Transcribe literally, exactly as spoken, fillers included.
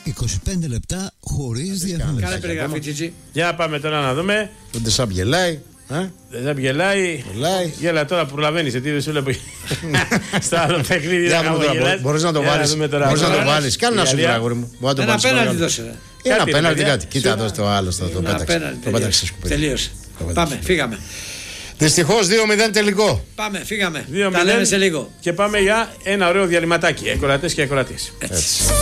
είκοσι πέντε λεπτά χωρίς διαφημίσεις. Κάνε περιγραφή, Τσίτσι. Για πάμε τώρα να δούμε. Ο Ντεσάμπ γελάει. Δεν γελάει. Γέλα τώρα που προλαβαίνεις. Γιατί δεν σου λέω. Στο άλλο παιχνίδι. Μπορείς να το βάλεις. Μπορείς να το βάλεις. Κάνε ένα σου αγόρι μου. Ένα πέναλτι δώσε. Ένα πέναλτι κάτι. Κοίτα εδώ το άλλο. Το πέταξε σκουπίδι. Τελείωσε. Πάμε, φύγαμε. Δυστυχώς δύο μηδέν τελικό. Πάμε, φύγαμε. Τα λέμε σε λίγο. Και πάμε για ένα ωραίο διαλυματάκι. Ακροατές και ακροατές.